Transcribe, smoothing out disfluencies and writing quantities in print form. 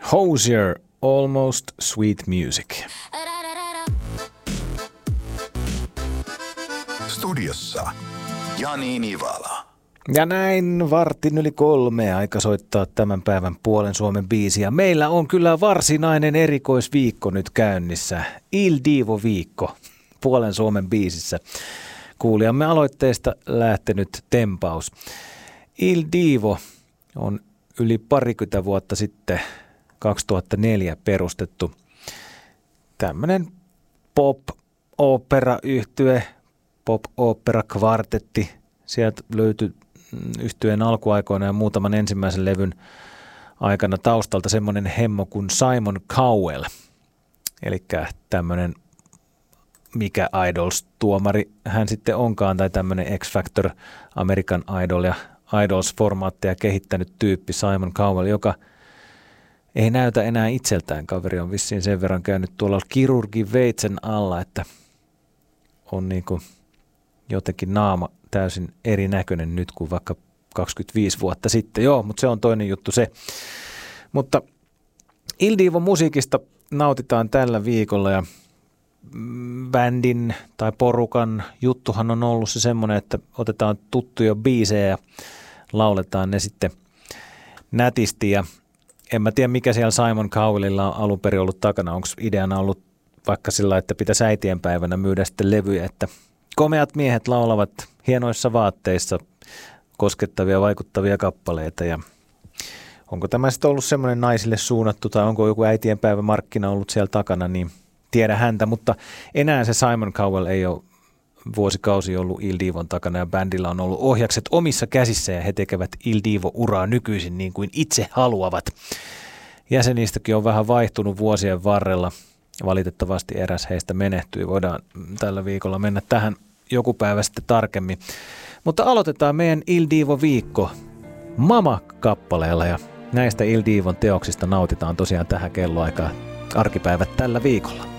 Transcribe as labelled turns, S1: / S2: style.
S1: Hozier, Almost Sweet Music.
S2: Studiossa Jani Nivala.
S1: Ja näin 2:03 aika soittaa tämän päivän Puolen Suomen biisiä. Meillä on kyllä varsinainen erikoisviikko nyt käynnissä. Il Divo-viikko Puolen Suomen biisissä. Kuulijamme aloitteesta lähtenyt tempaus. Il Divo on yli 20 vuotta sitten 2004 perustettu tämmöinen pop-opera-yhtye, pop-opera-kvartetti. Sieltä löytyi yhtyeen alkuaikoina ja muutaman ensimmäisen levyn aikana taustalta semmoinen hemmo kuin Simon Cowell. Eli tämmöinen mikä Idols-tuomari hän sitten onkaan, tai tämmöinen X-Factor, American Idol ja Idols-formaatteja kehittänyt tyyppi Simon Cowell, joka ei näytä enää itseltään. Kaveri on vissiin sen verran käynyt tuolla kirurgin veitsen alla, että on niinku jotenkin naama täysin erinäköinen nyt kuin vaikka 25 vuotta sitten. Joo, mutta se on toinen juttu se. Mutta Il Divo musiikista nautitaan tällä viikolla ja bändin tai porukan juttuhan on ollut se semmoinen, että otetaan tuttuja biisejä ja lauletaan ne sitten nätisti. Ja en mä tiedä, mikä siellä Simon Cowellilla on alun perin ollut takana. Onko ideana ollut vaikka sillä, että pitäisi äitienpäivänä myydä sitten levyjä, että komeat miehet laulavat hienoissa vaatteissa koskettavia, vaikuttavia kappaleita. Ja onko tämä sitten ollut semmoinen naisille suunnattu tai onko joku äitienpäivämarkkina ollut siellä takana, niin tiedä häntä. Mutta enää se Simon Cowell ei ole vuosikausi ollut Il Divon takana ja bändillä on ollut ohjakset omissa käsissä ja he tekevät Il Divo-uraa nykyisin niin kuin itse haluavat. Jäsenistäkin on vähän vaihtunut vuosien varrella. Valitettavasti eräs heistä menehtyi. Voidaan tällä viikolla mennä tähän joku päivä sitten tarkemmin. Mutta aloitetaan meidän Il Divo-viikko Mama-kappaleella ja näistä Il Divon teoksista nautitaan tosiaan tähän kelloaikaan arkipäivät tällä viikolla.